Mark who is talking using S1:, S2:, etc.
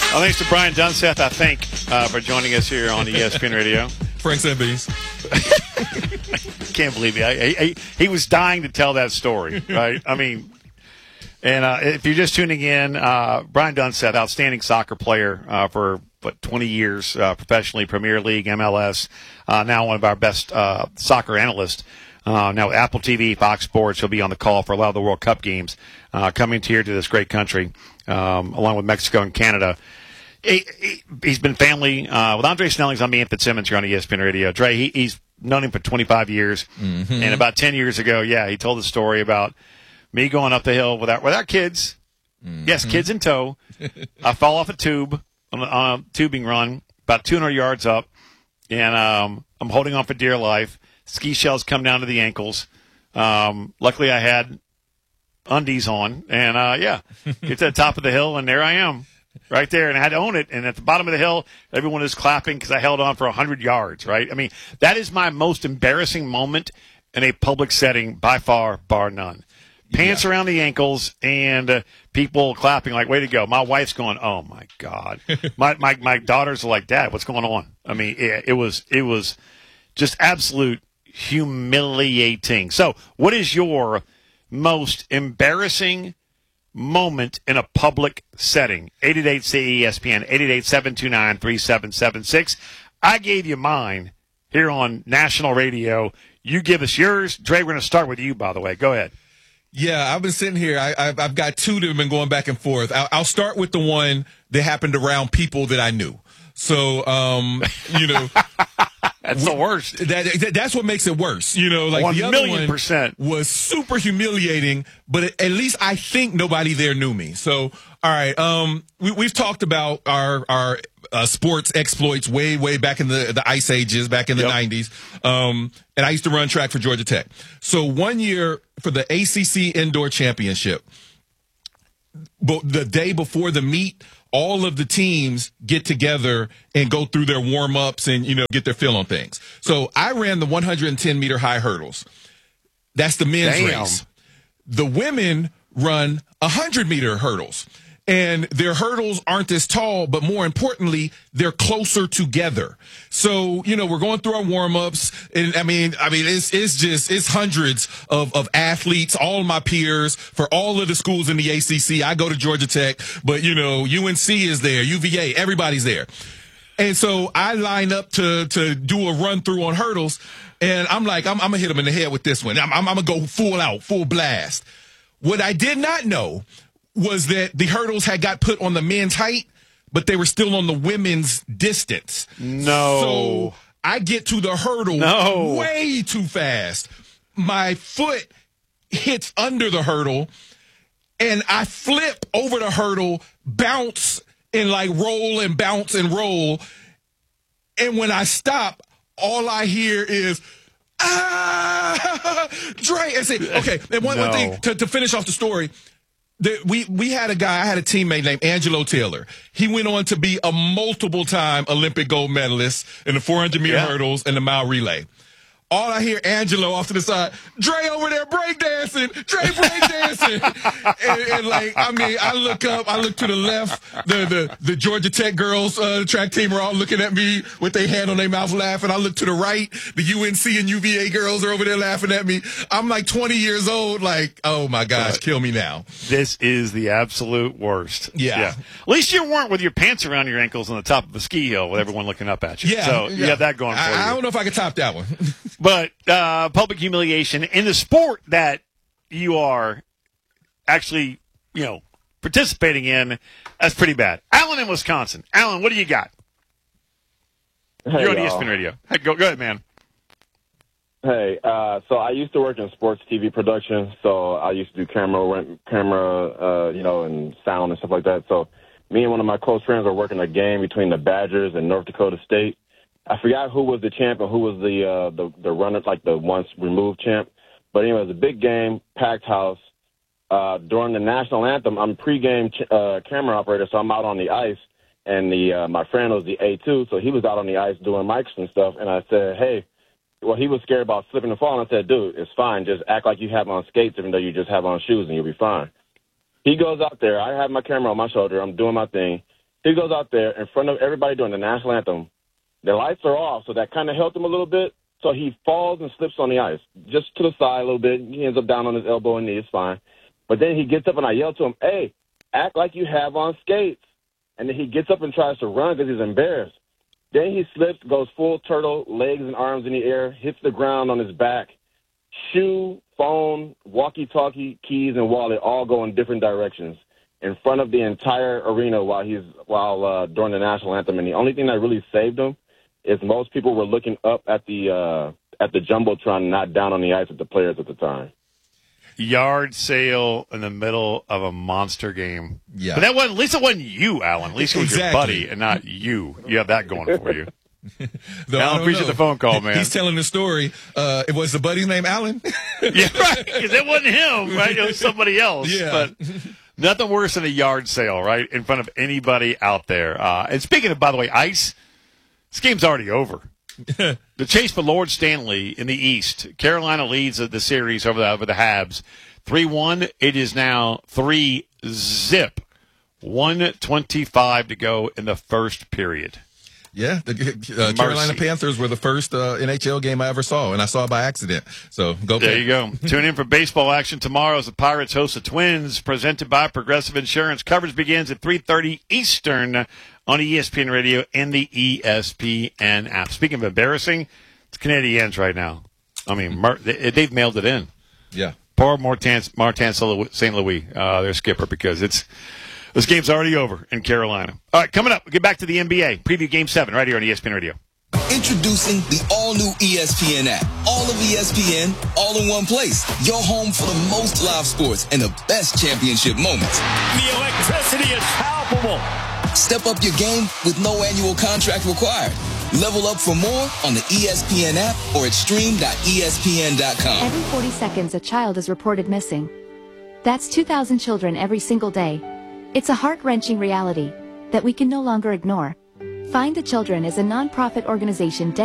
S1: Thanks to Brian Dunseth, I think, for joining us here on ESPN Radio.
S2: Frank Beans.
S1: Can't believe it. He was dying to tell that story, right? I mean, and if you're just tuning in, Brian Dunseth, outstanding soccer player for 20 years professionally, Premier League, MLS, now one of our best soccer analysts. Now Apple TV, Fox Sports, he'll be on the call for a lot of the World Cup games coming here to this great country, along with Mexico and Canada. He's been family with Andre Snellings. I'm Ian Fitzsimmons here on ESPN Radio. Dre, he's known him for 25 years, and about 10 years ago, he told the story about me going up the hill without kids. Yes, kids in tow. I fall off a tube on a tubing run about 200 yards up, and I'm holding on for dear life. Ski shells come down to the ankles. Luckily, I had undies on, and get to the top of the hill, and there I am. Right there, and I had to own it. And at the bottom of the hill, everyone is clapping because I held on for 100 yards, right? I mean, that is my most embarrassing moment in a public setting by far, bar none. Pants around the ankles and people clapping like, way to go. My wife's going, oh, my God. my daughters are like, Dad, what's going on? I mean, it was just absolute humiliating. So what is your most embarrassing moment in a public setting? 888-CESPN, 888-729-3776. I gave you mine here on national radio. You give us yours. Dre, we're going to start with you, by the way. Go ahead.
S2: Yeah, I've been sitting here. I've got two that have been going back and forth. I'll start with the one that happened around people that I knew. So,
S1: That's the worst.
S2: That's what makes it worse. Like
S1: 1
S2: the other
S1: million percent
S2: was super humiliating, but at least I think nobody there knew me. So, all right. We've talked about our sports exploits way back in the ice ages, back in the 90s. And I used to run track for Georgia Tech. So one year for the ACC Indoor Championship, the day before the meet, all of the teams get together and go through their warm-ups and, get their feel on things. So I ran the 110-meter high hurdles. That's the men's race. The women run 100-meter hurdles. And their hurdles aren't as tall, but more importantly, they're closer together. So, we're going through our warm-ups, and I mean, it's hundreds of athletes, all my peers for all of the schools in the ACC. I go to Georgia Tech, but UNC is there, UVA, everybody's there. And so I line up to do a run through on hurdles, and I'm like, I'm gonna hit them in the head with this one. I'm gonna go full out, full blast. What I did not know was that the hurdles had got put on the men's height, but they were still on the women's distance.
S1: No.
S2: So I get to the hurdle way too fast. My foot hits under the hurdle, and I flip over the hurdle, bounce, and roll and bounce and roll. And when I stop, all I hear is, Dre. And say, okay, and one thing to finish off the story. We had I had a teammate named Angelo Taylor. He went on to be a multiple-time Olympic gold medalist in the 400-meter hurdles and the mile relay. All I hear Angelo off to the side, Dre over there breakdancing, Dre breakdancing. and I look up, I look to the left, the Georgia Tech girls, track team are all looking at me with their hand on their mouth laughing. I look to the right, the UNC and UVA girls are over there laughing at me. I'm 20 years old, oh my gosh, kill me now.
S1: This is the absolute worst.
S2: Yeah.
S1: At least you weren't with your pants around your ankles on the top of a ski hill with everyone looking up at you. So you have that going for you.
S2: I don't know if I could top that one.
S1: But public humiliation in the sport that you are actually, participating in, that's pretty bad. Alan in Wisconsin. Alan, what do you got?
S3: Hey,
S1: You're on
S3: y'all.
S1: ESPN Radio. Hey, go ahead, man.
S3: Hey, so I used to work in sports TV production, so I used to do camera, and sound and stuff like that. So me and one of my close friends were working a game between the Badgers and North Dakota State. I forgot who was the champ and who was the runner, the once removed champ. But anyway, it was a big game, packed house. During the national anthem, I'm pregame camera operator, so I'm out on the ice. And my friend was the A2, so he was out on the ice doing mics and stuff. And I said, hey, well, he was scared about slipping and falling. I said, dude, it's fine. Just act like you have on skates, even though you just have on shoes, and you'll be fine. He goes out there. I have my camera on my shoulder. I'm doing my thing. He goes out there in front of everybody during the national anthem. The lights are off, so that kind of helped him a little bit. So he falls and slips on the ice, just to the side a little bit. He ends up down on his elbow and knee. It's fine. But then he gets up, and I yell to him, "Hey, act like you have on skates." And then he gets up and tries to run because he's embarrassed. Then he slips, goes full turtle, legs and arms in the air, hits the ground on his back. Shoe, phone, walkie-talkie, keys, and wallet all go in different directions in front of the entire arena while during the national anthem. And the only thing that really saved him is most people were looking up at the jumbotron, not down on the ice with the players at the time.
S1: Yard sale in the middle of a monster game.
S2: Yeah.
S1: But at least it wasn't you, Alan. At least it was your buddy and not you. You have that going for you. Alan, appreciate the phone call, man.
S2: He's telling the story. It was the buddy's name Alan?
S1: Yeah, right. Because it wasn't him, right? It was somebody else.
S2: Yeah.
S1: But nothing worse than a yard sale, right, in front of anybody out there. And speaking of, by the way, ice, this game's already over. The chase for Lord Stanley in the East. Carolina leads the series over the Habs. 3-1. It is now 3-zip. 1:25 to go in the first period.
S2: Yeah, the Carolina Panthers were the first NHL game I ever saw, and I saw it by accident. So go.
S1: There you go. Tune in for baseball action tomorrow as the Pirates host the Twins, presented by Progressive Insurance. Coverage begins at 3:30 Eastern on ESPN Radio and the ESPN app. Speaking of embarrassing, it's Canadiens right now. I mean, they've mailed it in.
S2: Yeah.
S1: Poor Martin St. Louis, their skipper, because this game's already over in Carolina. All right, coming up, we'll get back to the NBA. Preview Game 7 right here on ESPN Radio.
S4: Introducing the all-new ESPN app. All of ESPN, all in one place. Your home for the most live sports and the best championship moments.
S5: The electricity is palpable.
S4: Step up your game with no annual contract required. Level up for more on the ESPN app or at stream.espn.com.
S6: Every 40 seconds, a child is reported missing. That's 2,000 children every single day. It's a heart-wrenching reality that we can no longer ignore. Find the Children is a non-profit organization